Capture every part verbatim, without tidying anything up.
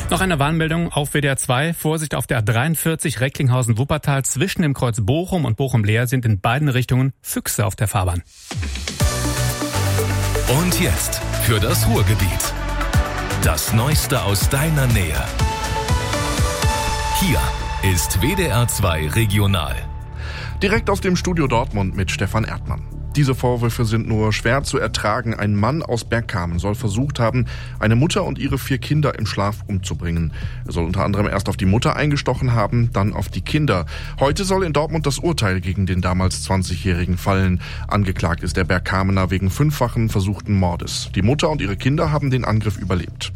Noch eine Warnmeldung auf W D R zwei. Vorsicht auf der A dreiundvierzig Recklinghausen-Wuppertal. Zwischen dem Kreuz Bochum und Bochum-Leer sind in beiden Richtungen Füchse auf der Fahrbahn. Und jetzt für das Ruhrgebiet. Das Neueste aus deiner Nähe. Hier ist W D R zwei Regional. Direkt aus dem Studio Dortmund mit Stefan Erdmann. Diese Vorwürfe sind nur schwer zu ertragen. Ein Mann aus Bergkamen soll versucht haben, eine Mutter und ihre vier Kinder im Schlaf umzubringen. Er soll unter anderem erst auf die Mutter eingestochen haben, dann auf die Kinder. Heute soll in Dortmund das Urteil gegen den damals zwanzigjährigen fallen. Angeklagt ist der Bergkamener wegen fünffachen versuchten Mordes. Die Mutter und ihre Kinder haben den Angriff überlebt.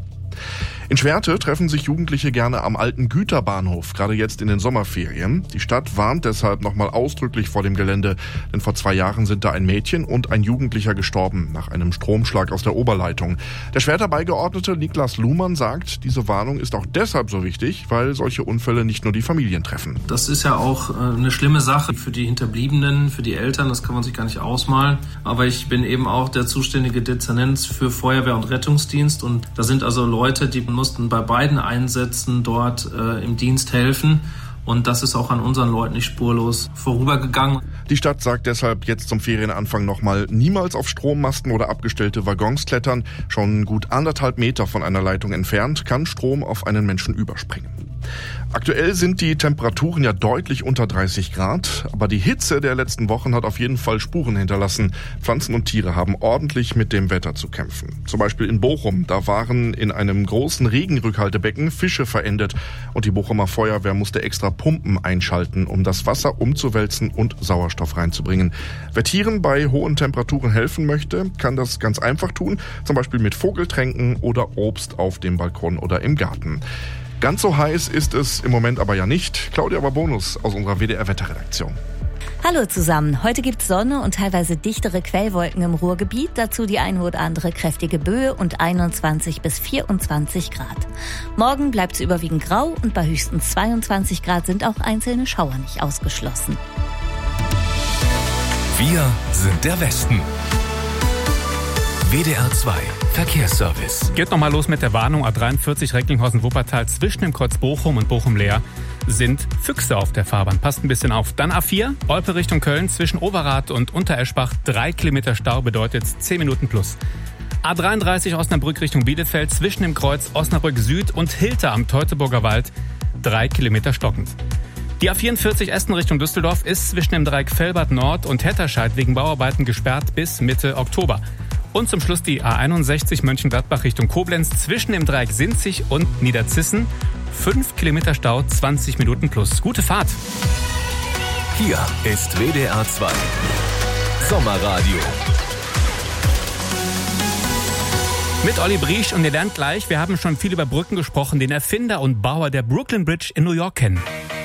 In Schwerte treffen sich Jugendliche gerne am alten Güterbahnhof, gerade jetzt in den Sommerferien. Die Stadt warnt deshalb nochmal ausdrücklich vor dem Gelände, denn vor zwei Jahren sind da ein Mädchen und ein Jugendlicher gestorben nach einem Stromschlag aus der Oberleitung. Der Schwerter Beigeordnete Niklas Luhmann sagt, diese Warnung ist auch deshalb so wichtig, weil solche Unfälle nicht nur die Familien treffen. Das ist ja auch eine schlimme Sache für die Hinterbliebenen, für die Eltern, das kann man sich gar nicht ausmalen. Aber ich bin eben auch der zuständige Dezernent für Feuerwehr und Rettungsdienst und da sind also Leute, die mussten bei beiden Einsätzen dort äh, im Dienst helfen. Und das ist auch an unseren Leuten nicht spurlos vorübergegangen. Die Stadt sagt deshalb jetzt zum Ferienanfang nochmal niemals auf Strommasten oder abgestellte Waggons klettern. Schon gut anderthalb Meter von einer Leitung entfernt kann Strom auf einen Menschen überspringen. Aktuell sind die Temperaturen ja deutlich unter dreißig Grad, aber die Hitze der letzten Wochen hat auf jeden Fall Spuren hinterlassen. Pflanzen und Tiere haben ordentlich mit dem Wetter zu kämpfen. Zum Beispiel in Bochum, da waren in einem großen Regenrückhaltebecken Fische verendet und die Bochumer Feuerwehr musste extra Pumpen einschalten, um das Wasser umzuwälzen und Sauerstoff reinzubringen. Wer Tieren bei hohen Temperaturen helfen möchte, kann das ganz einfach tun, zum Beispiel mit Vogeltränken oder Obst auf dem Balkon oder im Garten. Ganz so heiß ist es im Moment aber ja nicht. Claudia Babonus aus unserer W D R-Wetterredaktion. Hallo zusammen. Heute gibt's Sonne und teilweise dichtere Quellwolken im Ruhrgebiet. Dazu die ein oder andere kräftige Böe und einundzwanzig bis vierundzwanzig Grad. Morgen bleibt's überwiegend grau und bei höchstens zweiundzwanzig Grad sind auch einzelne Schauer nicht ausgeschlossen. Wir sind der Westen. W D R zwei Verkehrsservice. Geht nochmal los mit der Warnung. A dreiundvierzig Recklinghausen-Wuppertal. Zwischen dem Kreuz Bochum und Bochum-Leer sind Füchse auf der Fahrbahn. Passt ein bisschen auf. Dann A vier, Olpe Richtung Köln. Zwischen Overath und Untereschbach. Drei Kilometer Stau bedeutet zehn Minuten plus. A dreiunddreißig Osnabrück Richtung Bielefeld. Zwischen dem Kreuz Osnabrück Süd und Hilter am Teutoburger Wald. Drei Kilometer stockend. Die A vierundvierzig Essen Richtung Düsseldorf ist zwischen dem Dreieck Velbert Nord und Hetterscheid wegen Bauarbeiten gesperrt bis Mitte Oktober. Und zum Schluss die A einundsechzig Mönchengladbach Richtung Koblenz zwischen dem Dreieck Sinzig und Niederzissen. fünf Kilometer Stau, zwanzig Minuten plus. Gute Fahrt. Hier ist W D R zwei Sommerradio. Mit Olli Briesch und ihr lernt gleich, wir haben schon viel über Brücken gesprochen, den Erfinder und Bauer der Brooklyn Bridge in New York kennen.